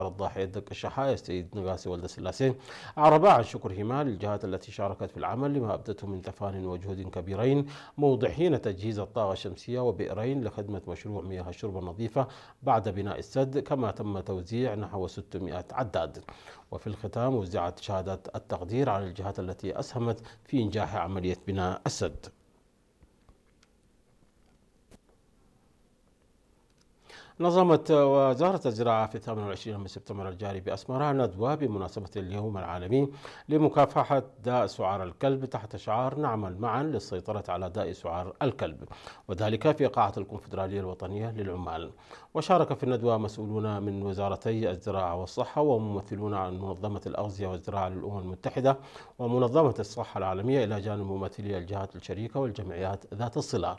الضاحية دق الشحايا السيد نقاسي ولد السلاسي أعرب عن شكرهما للجهات التي شاركت في العمل لما أبدته من تفان وجهود كبيرين، موضحين تجهيز الطاقة الشمسية وبئرين لخدمة مشروع مياه الشرب النظيفة بعد بناء السد، كما تم توزيع نحو 600 عداد. وفي الختام وزعت شهادات التقدير على الجهات التي أسهمت في إنجاح عملية بناء السد. نظمت وزارة الزراعة في 28 من سبتمبر الجاري بأسمرة ندوة بمناسبة اليوم العالمي لمكافحة داء سعار الكلب تحت شعار نعمل معا للسيطرة على داء سعار الكلب، وذلك في قاعة الكونفدرالية الوطنية للعمال. وشارك في الندوة مسؤولون من وزارتي الزراعة والصحة وممثلون عن منظمة الأغذية والزراعة للأمم المتحدة ومنظمة الصحة العالمية، إلى جانب ممثلي الجهات الشريكة والجمعيات ذات الصلة.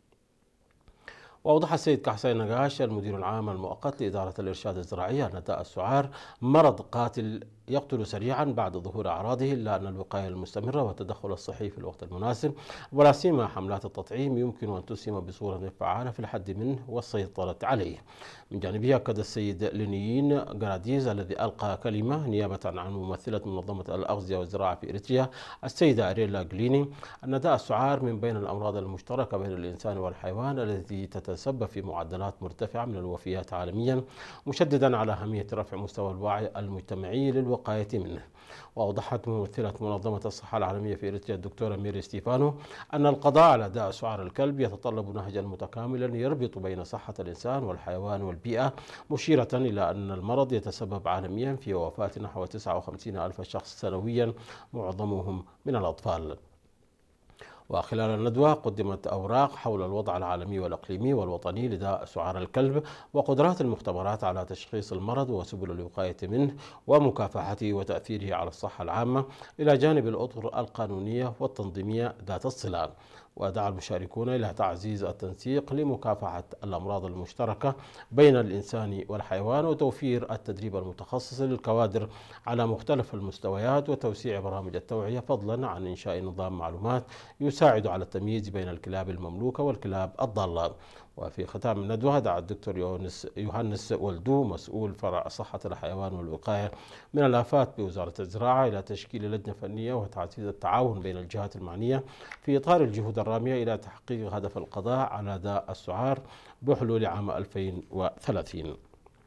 وأوضح السيد كحسين نقاش المدير العام المؤقت لإدارة الإرشاد الزراعي أن داء السعار مرض قاتل يقتل سريعا بعد ظهور أعراضه، إلا أن الوقاية المستمرة والتدخل الصحي في الوقت المناسب ولا سيما حملات التطعيم يمكن أن تسهم بصورة فعالة في الحد منه والسيطرة عليه. من جانبه أكد السيد لينيين غراديز الذي ألقى كلمة نيابة عن ممثلة منظمة الأغذية والزراعة في إريتريا السيدة أريلا جليني أن داء السعار من بين الأمراض المشتركة بين الإنسان والحيوان التي تتسبب في معدلات مرتفعة من الوفيات عالميا، مشددا على أهمية رفع مستوى الوعي المجتمعي للوقاية منه. وأوضحت ممثلة منظمة الصحة العالمية في إريتريا الدكتورة ميري ستيفانو أن القضاء على داء سعار الكلب يتطلب نهجا متكاملا يربط بين صحة الإنسان والحيوان والبيئة، مشيرة إلى أن المرض يتسبب عالميا في وفاة نحو 59 ألف شخص سنويا، معظمهم من الأطفال. وخلال الندوة قدمت أوراق حول الوضع العالمي والإقليمي والوطني لداء سعار الكلب وقدرات المختبرات على تشخيص المرض وسبل الوقاية منه ومكافحته وتأثيره على الصحة العامة، إلى جانب الأطر القانونية والتنظيمية ذات الصلة. ودعا المشاركون إلى تعزيز التنسيق لمكافحة الأمراض المشتركة بين الإنسان والحيوان وتوفير التدريب المتخصص للكوادر على مختلف المستويات وتوسيع برامج التوعية، فضلا عن إنشاء نظام معلومات يساعد على التمييز بين الكلاب المملوكة والكلاب الضالة. وفي ختام الندوة دعا الدكتور يوهانس ولدو مسؤول فرع صحة الحيوان والوقاية من الآفات بوزارة الزراعة إلى تشكيل لجنة فنية وتعزيز التعاون بين الجهات المعنية في إطار الجهود الرامية إلى تحقيق هدف القضاء على داء السعار بحلول عام 2030.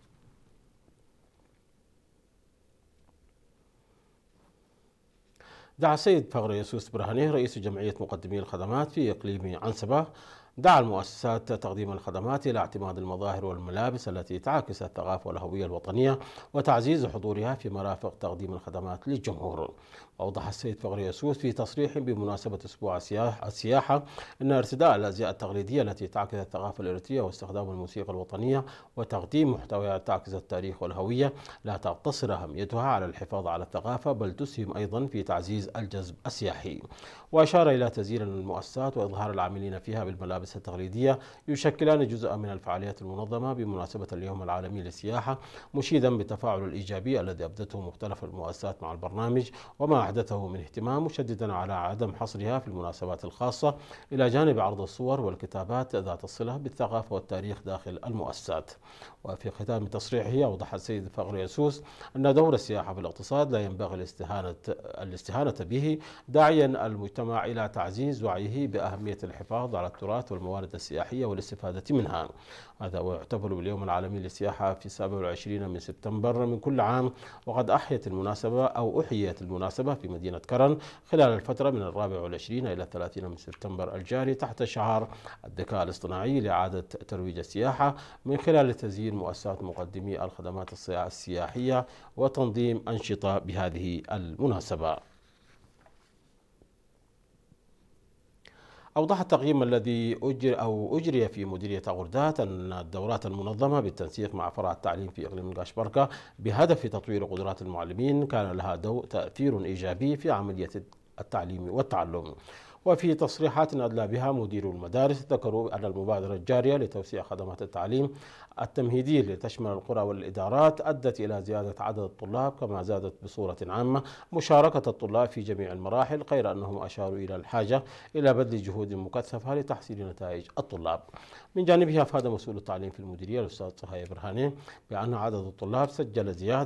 دعا السيد فغري يسوس برهاني رئيس جمعية مقدمي الخدمات في إقليم عنسبة دعا المؤسسات تقديم الخدمات إلى اعتماد المظاهر والملابس التي تعكس الثقافة والهوية الوطنية وتعزيز حضورها في مرافق تقديم الخدمات للجمهور. أوضح السيد فغري يسوس في تصريح بمناسبة أسبوع السياحة أن ارتداء الأزياء التقليدية التي تعكس الثقافة الإريترية واستخدام الموسيقى الوطنية وتقديم محتويات تعكس التاريخ والهوية لا تقتصر أهميتها على الحفاظ على الثقافة، بل تسهم أيضا في تعزيز الجذب السياحي. وأشار إلى تزيين المؤسسات وإظهار العاملين فيها بالملابس التقليدية يشكلان جزءا من الفعاليات المنظمة بمناسبة اليوم العالمي للسياحة، مشيدا بالتفاعل الإيجابي الذي أبدته مختلف المؤسسات مع البرنامج وما أحدثه من اهتمام، مشددا على عدم حصرها في المناسبات الخاصة، إلى جانب عرض الصور والكتابات ذات الصلة بالثقافة والتاريخ داخل المؤسسات. وفي ختام تصريحه أوضح السيد فغري يسوس أن دور السياحة في الاقتصاد لا ينبغي الاستهانة به، داعيا المجتمع إلى تعزيز وعيه بأهمية الحفاظ على التراث والموارد السياحية والاستفادة منها. هذا ويحتفل باليوم العالمي للسياحة في 27 من سبتمبر من كل عام، وقد أحيت المناسبة في مدينة كرن خلال الفترة من 24 إلى 30 من سبتمبر الجاري تحت شعار الذكاء الاصطناعي لإعادة ترويج السياحة من خلال تزيين مؤسسات مقدمي الخدمات السياحية وتنظيم أنشطة بهذه المناسبة. أوضح التقييم الذي أجري في مديرية غردات أن الدورات المنظمة بالتنسيق مع فرع التعليم في إقليم القشبركة بهدف تطوير قدرات المعلمين كان لها تأثير إيجابي في عملية التعليم والتعلم. وفي تصريحات أدلى بها مدير المدارس ذكروا أن المبادرة الجارية لتوسيع خدمات التعليم التمهيدي لتشمل القرى والإدارات أدت إلى زيادة عدد الطلاب، كما زادت بصورة عامة مشاركة الطلاب في جميع المراحل، غير أنهم أشاروا إلى الحاجة إلى بذل جهود مكثفة لتحسين نتائج الطلاب. من جانبه أفاد مسؤول التعليم في المديرية الأستاذ طه برهاني بأن عدد الطلاب سجل زيادة